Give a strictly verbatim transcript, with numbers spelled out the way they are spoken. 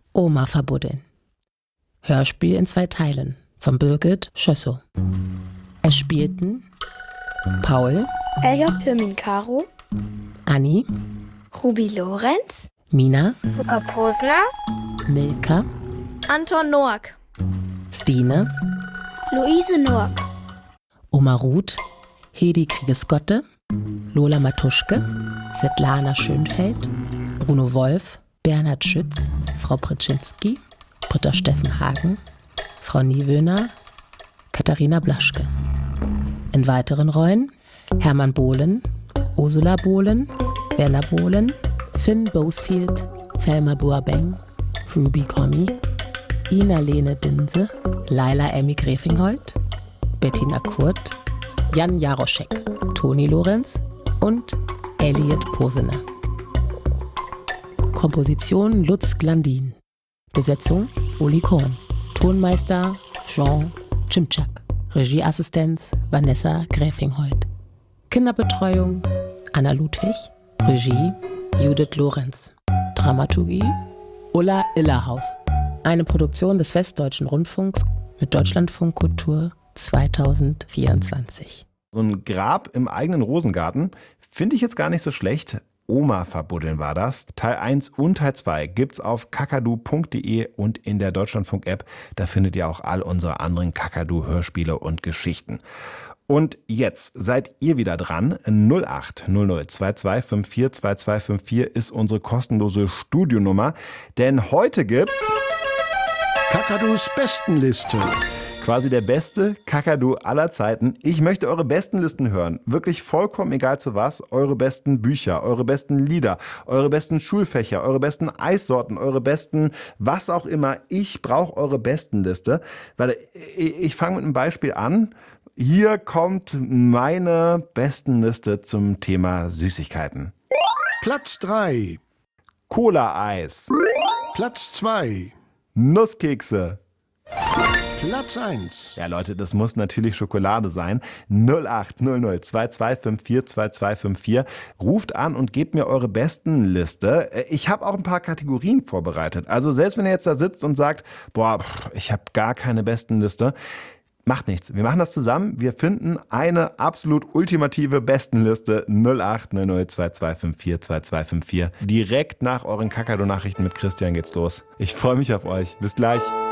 Oma verbuddeln. Hörspiel in zwei Teilen von Birgit Schössow. Es spielten Paul, Elja Pirmin-Caro, Anni, Ruby Lorenz, Mina, Luca Posner, Milka, Anton Noack, Stine, Luise Noack, Oma Ruth, Hedi Kriegesgotte, Lola Matuschke, Svetlana Schönfeld, Bruno Wolf, Bernhard Schütz, Frau Pritschinski, Britta Steffen Hagen, Frau Niewöhner, Katharina Blaschke. In weiteren Rollen Hermann Bohlen, Ursula Bohlen, Werner Bohlen, Finn Boesfield, Thelma Boabeng, Ruby Commy, Ina-Lene Dinse, Laila Emmy Gräfingholt, Bettina Kurt, Jan Jaroschek, Toni Lorenz und Elliot Posener. Komposition Lutz Glandin. Besetzung Uli Korn. Tonmeister Jean Cimczak. Regieassistenz Vanessa Gräfingholt. Kinderbetreuung Anna Ludwig. Regie Judith Lorenz. Dramaturgie Ulla Illerhaus. Eine Produktion des Westdeutschen Rundfunks mit Deutschlandfunk Kultur zweitausendvierundzwanzig. So ein Grab im eigenen Rosengarten finde ich jetzt gar nicht so schlecht. Oma verbuddeln war das. Teil eins und Teil zwei gibt's auf kakadu punkt de und in der Deutschlandfunk-App. Da findet ihr auch all unsere anderen Kakadu-Hörspiele und Geschichten. Und jetzt seid ihr wieder dran. null acht null null zwei zwei fünf vier zwei zwei fünf vier ist unsere kostenlose Studionummer. Denn heute gibt's Kakadus Bestenliste. Quasi der beste Kakadu aller Zeiten. Ich möchte eure besten Listen hören. Wirklich vollkommen egal zu was. Eure besten Bücher, eure besten Lieder, eure besten Schulfächer, eure besten Eissorten, eure besten was auch immer. Ich brauche eure Bestenliste. Weil ich, ich fange mit einem Beispiel an. Hier kommt meine Bestenliste zum Thema Süßigkeiten. Platz drei. Cola-Eis. Platz zwei. Nusskekse. Platz eins. Ja, Leute, das muss natürlich Schokolade sein. null acht null null zwei zwei fünf vier zwei zwei fünf vier. Ruft an und gebt mir eure Bestenliste. Ich habe auch ein paar Kategorien vorbereitet. Also selbst wenn ihr jetzt da sitzt und sagt, boah, ich habe gar keine Bestenliste, macht nichts. Wir machen das zusammen. Wir finden eine absolut ultimative Bestenliste. null acht null null zwei zwei fünf vier zwei zwei fünf vier. Direkt nach euren Kakadu-Nachrichten mit Christian geht's los. Ich freue mich auf euch. Bis gleich.